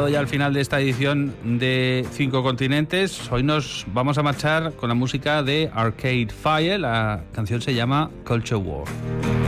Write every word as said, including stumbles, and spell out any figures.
llegado ya al final de esta edición de Cinco Continentes. Hoy nos vamos a marchar con la música de Arcade Fire. La canción se llama Culture War.